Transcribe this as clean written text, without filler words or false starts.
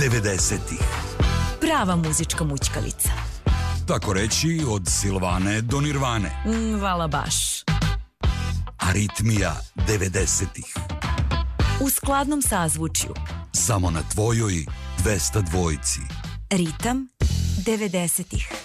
90-ih. Prava muzička mućkalica. Tako reći, od Silvane do Nirvane. Vala baš. Aritmija 90-ih. U skladnom sazvučju. Samo na tvojoj 202. Ritam 90-ih.